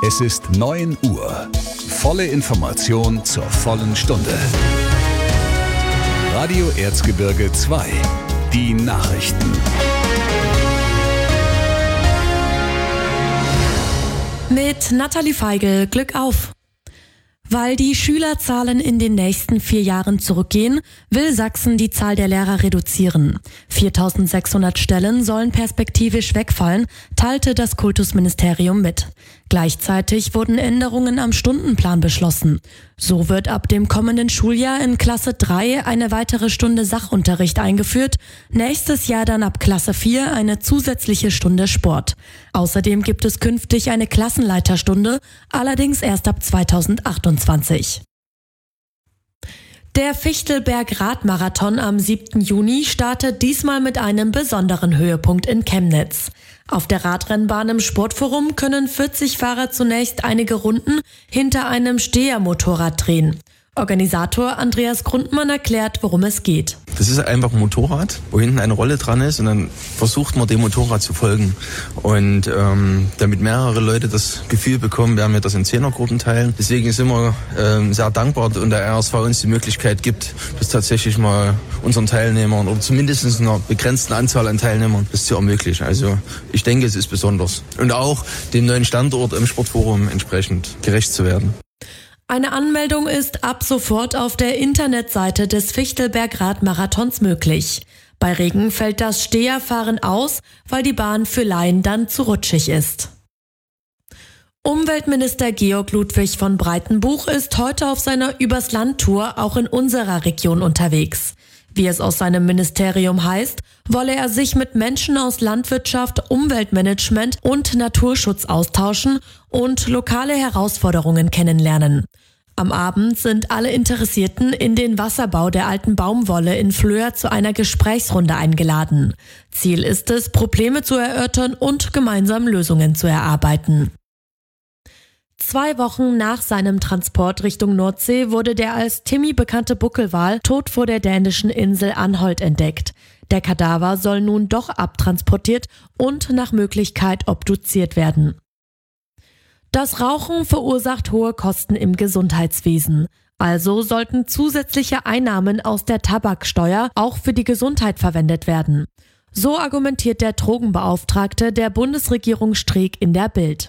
Es ist 9 Uhr. Volle Information zur vollen Stunde. Radio Erzgebirge 2. Die Nachrichten. Mit Nathalie Feigl, Glück auf! Weil die Schülerzahlen in den nächsten 4 Jahren zurückgehen, will Sachsen die Zahl der Lehrer reduzieren. 4.600 Stellen sollen perspektivisch wegfallen, teilte das Kultusministerium mit. Gleichzeitig wurden Änderungen am Stundenplan beschlossen. So wird ab dem kommenden Schuljahr in Klasse 3 eine weitere Stunde Sachunterricht eingeführt, nächstes Jahr dann ab Klasse 4 eine zusätzliche Stunde Sport. Außerdem gibt es künftig eine Klassenleiterstunde, allerdings erst ab 2028. Der Fichtelberg-Radmarathon am 7. Juni startet diesmal mit einem besonderen Höhepunkt in Chemnitz. Auf der Radrennbahn im Sportforum können 40 Fahrer zunächst einige Runden hinter einem Stehermotorrad drehen. Organisator Andreas Grundmann erklärt, worum es geht. Das ist einfach ein Motorrad, wo hinten eine Rolle dran ist und dann versucht man dem Motorrad zu folgen. Und damit mehrere Leute das Gefühl bekommen, werden wir das in 10er-Gruppen teilen. Deswegen sind wir sehr dankbar und der RSV uns die Möglichkeit gibt, das tatsächlich mal unseren Teilnehmern oder zumindest einer begrenzten Anzahl an Teilnehmern das zu ermöglichen. Also ich denke, es ist besonders. Und auch dem neuen Standort im Sportforum entsprechend gerecht zu werden. Eine Anmeldung ist ab sofort auf der Internetseite des Fichtelberg-Radmarathons möglich. Bei Regen fällt das Steherfahren aus, weil die Bahn für Laien dann zu rutschig ist. Umweltminister Georg Ludwig von Breitenbuch ist heute auf seiner Übers-Land-Tour auch in unserer Region unterwegs. Wie es aus seinem Ministerium heißt, wolle er sich mit Menschen aus Landwirtschaft, Umweltmanagement und Naturschutz austauschen und lokale Herausforderungen kennenlernen. Am Abend sind alle Interessierten in den Wasserbau der alten Baumwolle in Flöhr zu einer Gesprächsrunde eingeladen. Ziel ist es, Probleme zu erörtern und gemeinsam Lösungen zu erarbeiten. 2 Wochen nach seinem Transport Richtung Nordsee wurde der als Timmy bekannte Buckelwal tot vor der dänischen Insel Anholt entdeckt. Der Kadaver soll nun doch abtransportiert und nach Möglichkeit obduziert werden. Das Rauchen verursacht hohe Kosten im Gesundheitswesen. Also sollten zusätzliche Einnahmen aus der Tabaksteuer auch für die Gesundheit verwendet werden. So argumentiert der Drogenbeauftragte der Bundesregierung Streeck in der Bild.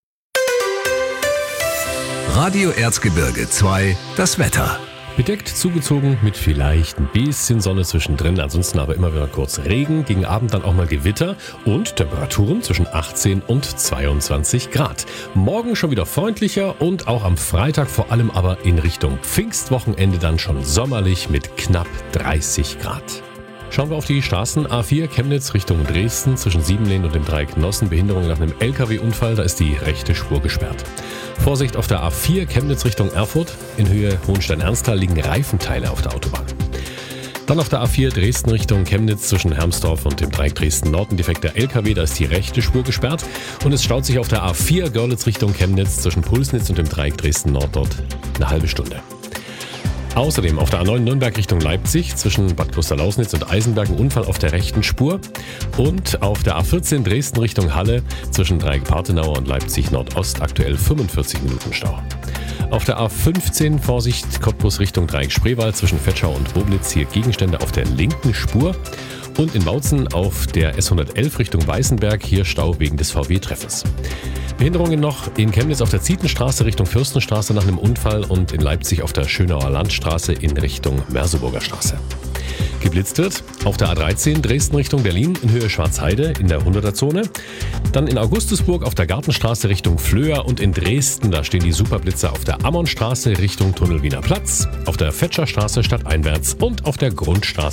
Radio Erzgebirge 2, das Wetter. Bedeckt, zugezogen mit vielleicht ein bisschen Sonne zwischendrin, ansonsten aber immer wieder kurz Regen, gegen Abend dann auch mal Gewitter und Temperaturen zwischen 18 und 22 Grad. Morgen schon wieder freundlicher und auch am Freitag vor allem aber in Richtung Pfingstwochenende dann schon sommerlich mit knapp 30 Grad. Schauen wir auf die Straßen. A4 Chemnitz Richtung Dresden zwischen Siebenlehn und dem Dreieck Nossen. Behinderung nach einem LKW-Unfall, da ist die rechte Spur gesperrt. Vorsicht auf der A4 Chemnitz Richtung Erfurt. In Höhe Hohenstein-Ernsthal liegen Reifenteile auf der Autobahn. Dann auf der A4 Dresden Richtung Chemnitz zwischen Hermsdorf und dem Dreieck Dresden-Nord ein defekter LKW, da ist die rechte Spur gesperrt. Und es staut sich auf der A4 Görlitz Richtung Chemnitz zwischen Pulsnitz und dem Dreieck Dresden-Nord dort eine halbe Stunde. Außerdem auf der A9 Nürnberg Richtung Leipzig zwischen Bad Klosterlausnitz und Eisenberg ein Unfall auf der rechten Spur. Und auf der A14 Dresden Richtung Halle zwischen Dreieck Partenauer und Leipzig Nordost aktuell 45 Minuten Stau. Auf der A15 Vorsicht Cottbus Richtung Dreieck Spreewald zwischen Vetschau und Boblitz hier Gegenstände auf der linken Spur. Und in Bautzen auf der S111 Richtung Weißenberg hier Stau wegen des VW-Treffens. Behinderungen noch in Chemnitz auf der Zietenstraße Richtung Fürstenstraße nach einem Unfall und in Leipzig auf der Schönauer Landstraße in Richtung Merseburger Straße. Geblitzt wird auf der A13 Dresden Richtung Berlin in Höhe Schwarzheide in der 100er-Zone. Dann in Augustusburg auf der Gartenstraße Richtung Flöhr und in Dresden, da stehen die Superblitzer auf der Ammonstraße Richtung Tunnel Wiener Platz, auf der Fetscherstraße stadteinwärts und auf der Grundstraße